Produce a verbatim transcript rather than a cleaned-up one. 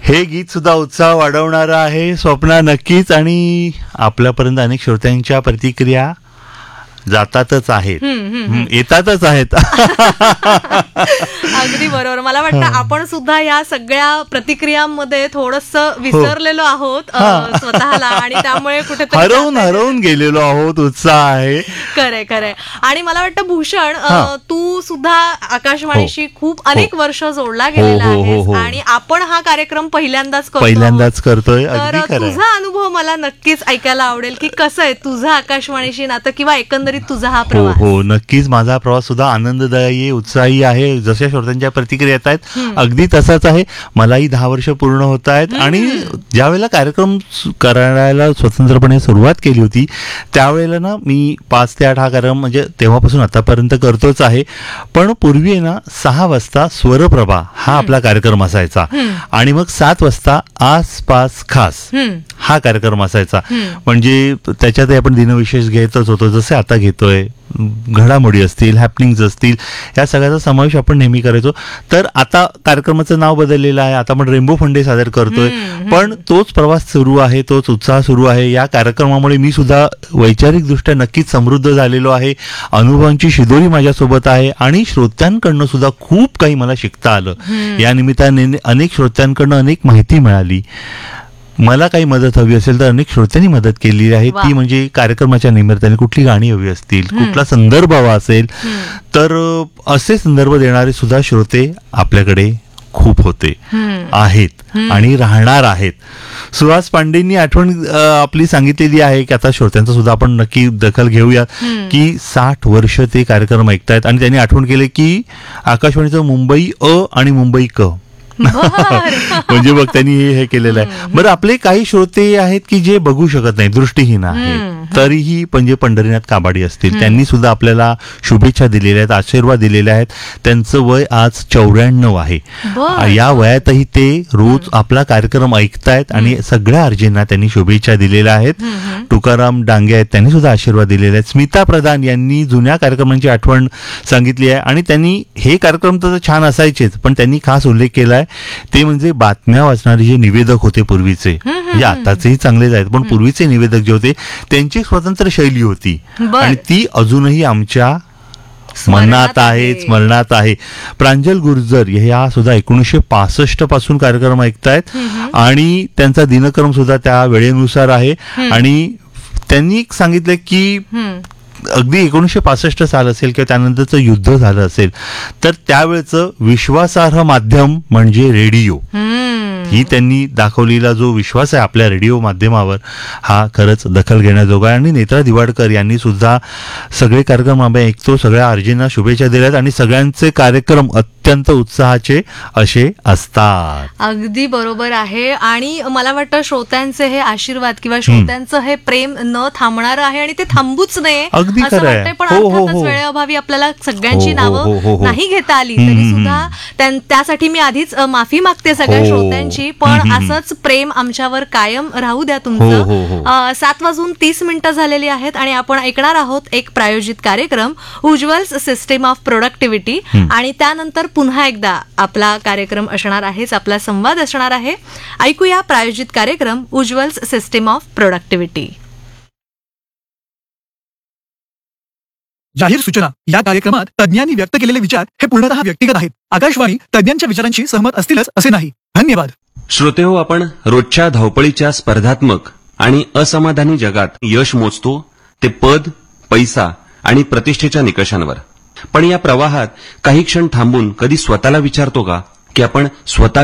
हे गीत सुद्धा उत्साह वाढवणारं आहे स्वप्ना, नक्कीच. आणि आपल्यापर्यंत अनेक श्रोत्यांच्या प्रतिक्रिया जातातच आहेत, येतातच आहेत. अगदी बरोबर. मला वाटतं आपण सुद्धा या सगळ्या प्रतिक्रियांमध्ये थोडंसं विसरलेलो आहोत स्वतःला, आणि त्यामुळे कुठेतरी हरवून हरवून गेलेलो आहोत. उत्साह आहे. खरंय खरंय. आणि मला वाटतं भूषण, तू सुद्धा आकाशवाणीशी खूप अनेक वर्ष जोडला गेलेला आहेस, आणि आपण हा कार्यक्रम पहिल्यांदाच पहिल्यांदाच करतोय. तर तुझा अनुभव मला नक्कीच ऐकायला आवडेल की कसं आहे तुझं आकाशवाणीशी नातं, किंवा एकंदरीत तुझा हा प्रवास. हो, नक्कीच. माझा प्रवास सुद्धा आनंददायी, उत्साही आहे. जशा श्रोत्यांच्या प्रतिक्रिया येत आहेत अगदी तसाच आहे. मलाही दहा वर्ष पूर्ण होत आहेत, आणि ज्या वेळेला कार्यक्रम करायला स्वतंत्रपणे सुरुवात केली होती त्यावेळेला ना मी पाच ते आठ हा कार्यक्रम म्हणजे तेव्हापासून आतापर्यंत करतोच आहे. पण पूर्वी आहे ना सहा वाजता स्वरप्रभा हा आपला कार्यक्रम असायचा, आणि मग सात वाजता आसपास खास हा कार्यक्रम असायचा. म्हणजे त्याच्यातही आपण दिनविशेष घेतच होतो, जसे आता घेतोय. घडामोडी असतील, हॅपनिंग्ज असतील, या सगळ्याचा समावेश आपण नेहमी करायचो. तर आता कार्यक्रमाचं नाव बदललेलं आहे, आता आपण रेनबो फंडे सादर करतोय. पण तोच प्रवास सुरू आहे, तोच उत्साह सुरू आहे. या कार्यक्रमामुळे मी सुद्धा वैचारिकदृष्ट्या नक्कीच समृद्ध झालेलो आहे. अनुभवांची शिदोरी माझ्यासोबत आहे, आणि श्रोत्यांकडनं सुद्धा खूप काही मला शिकता आलं. या निमित्ताने अनेक श्रोत्यांकडनं अनेक माहिती मिळाली. मला काही मदत हवी असेल तर अनेक श्रोत्यांनी मदत केलेली आहे. ती म्हणजे कार्यक्रमाच्या निमित्ताने कुठली गाणी हवी असतील, कुठला संदर्भ हवा असेल तर असे संदर्भ देणारे सुद्धा श्रोते आपल्याकडे खूप होते, आहेत, आणि राहणार आहेत. सुहास पांडेंनी आठवण आपली सांगितलेली आहे की आता श्रोत्यांचा सुद्धा आपण नक्की दखल घेऊया की साठ वर्ष ते कार्यक्रम ऐकतायत, आणि त्यांनी आठवण केले की आकाशवाणीचं मुंबई अ आणि मुंबई क म्हणजे बघ त्यांनी हे केलेलं आहे. बरं, आपले काही श्रोते आहेत की जे बघू शकत नाही, दृष्टीहीन आहेत, तरीही म्हणजे पंढरीनाथ काबाडी असतील, त्यांनी सुद्धा आपल्याला शुभेच्छा दिलेल्या आहेत, आशीर्वाद दिलेले आहेत. त्यांचं वय आज चौऱ्याण्णव आहे. या वयातही ते रोज आपला कार्यक्रम ऐकतायत, आणि सगळ्या अर्जींना त्यांनी शुभेच्छा दिलेल्या आहेत. तुकाराम डांगे आहेत, त्यांनी सुद्धा आशीर्वाद दिलेले आहेत. स्मिता प्रधान यांनी जुन्या कार्यक्रमांची आठवण सांगितली आहे, आणि त्यांनी हे कार्यक्रम तर छान असायचेच, पण त्यांनी खास उल्लेख केलाय ते म्हणजे बातम्या वाचणारे जे निवेदक होते पूर्वीचे, म्हणजे आताचेही चांगलेच आहेत, पण पूर्वीचे निवेदक जे होते त्यांची स्वतंत्र शैली होती, आणि ती अजूनही आमच्या मनात आहे, स्मरणात आहे. प्रांजल गुर्जर ह्या सुद्धा एकोणीसशे पासष्ट पासून कार्यक्रम ऐकतायत, आणि त्यांचा दिनक्रम सुद्धा त्या वेळेनुसार आहे. आणि त्यांनी सांगितलं की अगदी एकोणीसशे पासष्ट साल असेल किंवा त्यानंतरचं युद्ध झालं असेल तर त्यावेळेचं विश्वासार्ह माध्यम म्हणजे रेडिओ. ही त्यांनी दाखवलेला जो विश्वास आहे आपल्या रेडिओ माध्यमावर, हा खरंच दखल घेण्याजोगा आहे. आणि नेत्रा दिवाडकर यांनी सुद्धा सगळे कार्यक्रम आम्ही ऐकतो, सगळ्या अर्जींना शुभेच्छा दिल्यात, आणि सगळ्यांचे कार्यक्रम अत्यंत उत्साहाचे असे असतात. अगदी बरोबर आहे. आणि मला वाटतं श्रोत्यांचे हे आशीर्वाद किंवा श्रोत्यांचं हे प्रेम न थांबणारं आहे, आणि ते थांबूच नये असं वाटतंय. पण अर्थातच वेळेअभावी आपल्याला सगळ्यांची नावं नाही घेता आली, तरी सुद्धा त्यासाठी मी आधीच माफी मागते सगळ्या श्रोत्यांची. पण असंच प्रेम आमच्यावर कायम राहू द्या तुमचं. सात वाजून तीस मिनिटं झालेली आहेत, आणि आपण ऐकणार आहोत एक प्रायोजित कार्यक्रम, उज्ज्वल्स सिस्टीम ऑफ प्रोडक्टिव्हिटी. आणि त्यानंतर पुन्हा एकदा आपला कार्यक्रम असणार आहेच, आपला संवाद असणार आहे. ऐकूया प्रायोजित कार्यक्रम उज्ज्वल्स सिस्टीम ऑफ प्रोडक्टिव्हिटी. जाहीर सूचना. या कार्यक्रमात तज्ञांनी व्यक्त केलेले विचार हे पूर्णतः व्यक्तिगत आहेत. आकाशवाणी तज्ञांच्या विचारांशी सहमत असतीलच असे नाही. धन्यवाद. श्रोतेहो, आपण रोजच्या धावपळीच्या स्पर्धात्मक आणि असमाधानी जगात यश मोजतो ते पद, पैसा आणि प्रतिष्ठेच्या निकषांवर. पण या प्रवाहात काही क्षण थांबून कधी स्वतःला विचारतो का की आपण स्वतः